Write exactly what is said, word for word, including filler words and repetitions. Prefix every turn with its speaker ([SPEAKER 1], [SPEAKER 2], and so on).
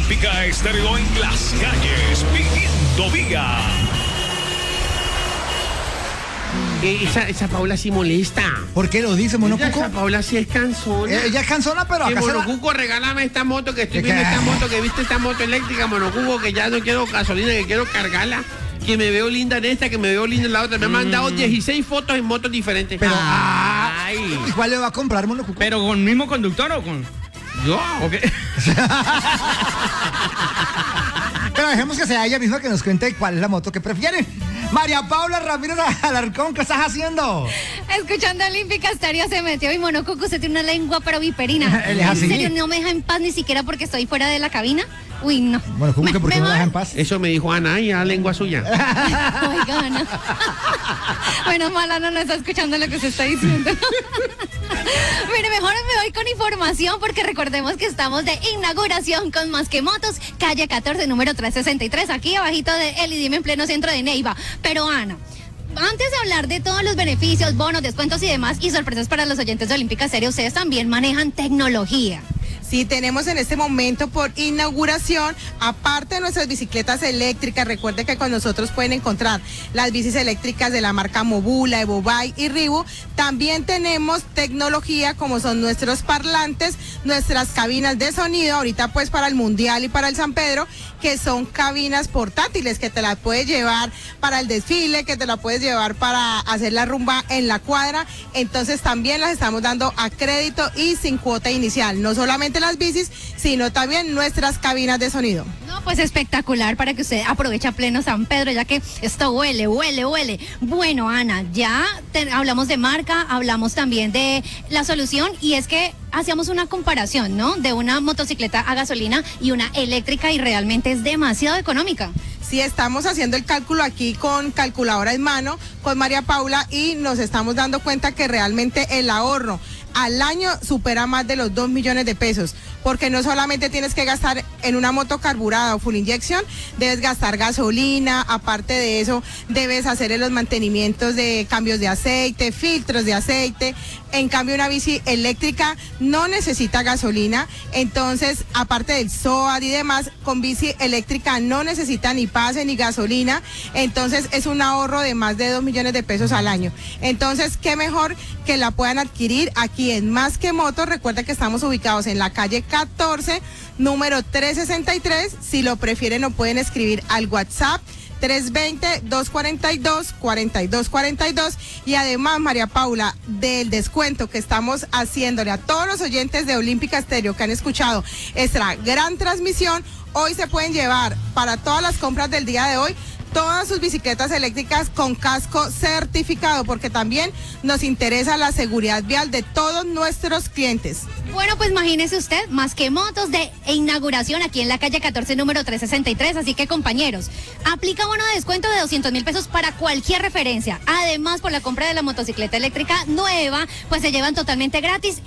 [SPEAKER 1] Olímpica Estéreo en las calles, pidiendo vida.
[SPEAKER 2] Eh, esa, esa Paula sí molesta.
[SPEAKER 3] ¿Por qué lo dice, Monocuco?
[SPEAKER 2] Esa Paula sí es cansona.
[SPEAKER 3] Eh, ella es cansona, pero
[SPEAKER 2] Que
[SPEAKER 3] acá se la...
[SPEAKER 2] Monocuco, regálame esta moto, que estoy
[SPEAKER 3] ¿Qué?
[SPEAKER 2] viendo esta moto, que viste esta moto eléctrica, Monocuco, que ya no quiero gasolina, que quiero cargarla. Que me veo linda en esta, que me veo linda en la otra. Me han mandado dieciséis fotos en motos diferentes.
[SPEAKER 3] Pero,
[SPEAKER 4] Ay.
[SPEAKER 3] ¿y cuál le va a comprar, Monocuco?
[SPEAKER 4] ¿Pero con el mismo conductor o con...?
[SPEAKER 2] Yo.
[SPEAKER 4] ¿O qué?
[SPEAKER 3] Pero dejemos que sea ella misma que nos cuente cuál es la moto que prefiere. María Paula Ramírez Alarcón, ¿qué estás haciendo?
[SPEAKER 5] Escuchando Olímpica Estéreo se metió y Monocuco se tiene una lengua pero viperina.
[SPEAKER 3] Él es así.
[SPEAKER 5] En serio, no me deja en paz ni siquiera porque estoy fuera de la cabina. Uy, no.
[SPEAKER 3] Monocuco, ¿que por qué no la deja en paz?
[SPEAKER 2] Eso me dijo Ana y a lengua suya.
[SPEAKER 5] Oiga, Ana. Bueno, mal, Ana no está escuchando lo que se está diciendo. Mire, mejor me voy con información porque recordemos que estamos de inauguración con Más que Motos, calle catorce, número trescientos sesenta y tres, aquí abajito de El IDIM en pleno centro de Neiva. Pero Ana, antes de hablar de todos los beneficios, bonos, descuentos y demás, y sorpresas para los oyentes de Olímpica Estéreo, ustedes también manejan tecnología.
[SPEAKER 6] Sí, tenemos en este momento por inauguración, aparte de nuestras bicicletas eléctricas, recuerde que con nosotros pueden encontrar las bicis eléctricas de la marca Mobula, Evobike y Ribu. También tenemos tecnología como son nuestros parlantes, nuestras cabinas de sonido, ahorita pues para el Mundial y para el San Pedro, que son cabinas portátiles que te las puedes llevar para el desfile, que te la puedes llevar para hacer la rumba en la cuadra. Entonces también las estamos dando a crédito y sin cuota inicial, no solamente las bicis, sino también nuestras cabinas de sonido.
[SPEAKER 5] No, pues espectacular para que usted aproveche a pleno San Pedro, ya que esto huele, huele, huele. Bueno, Ana, ya te, hablamos de marca, hablamos también de la solución, y es que hacíamos una comparación, ¿no? De una motocicleta a gasolina y una eléctrica, y realmente es demasiado económica.
[SPEAKER 6] Sí, estamos haciendo el cálculo aquí con calculadora en mano, con María Paula, y nos estamos dando cuenta que realmente el ahorro al año supera más de los dos millones de pesos, porque no solamente tienes que gastar en una moto carburada o full inyección, debes gastar gasolina, aparte de eso debes hacer los mantenimientos de cambios de aceite, filtros de aceite. En cambio, una bici eléctrica no necesita gasolina, entonces aparte del S O A D y demás, con bici eléctrica no necesita ni pase ni gasolina, entonces es un ahorro de más de dos millones de pesos al año. Entonces, qué mejor que la puedan adquirir aquí en Más que Motos. Recuerda que estamos ubicados en la calle catorce, número trescientos sesenta y tres. Si lo prefieren, nos pueden escribir al WhatsApp tres dos cero, dos cuatro dos, cuatro dos cuatro dos. Y además, María Paula, del descuento que estamos haciéndole a todos los oyentes de Olímpica Estéreo que han escuchado esta gran transmisión, hoy se pueden llevar para todas las compras del día de hoy todas sus bicicletas eléctricas con casco certificado, porque también nos interesa la seguridad vial de todos nuestros clientes.
[SPEAKER 5] Bueno, pues imagínese usted, Más que Motos de inauguración aquí en la calle catorce, número trescientos sesenta y tres. Así que, compañeros, aplica bono de descuento de doscientos mil pesos para cualquier referencia. Además, por la compra de la motocicleta eléctrica nueva, pues se llevan totalmente gratis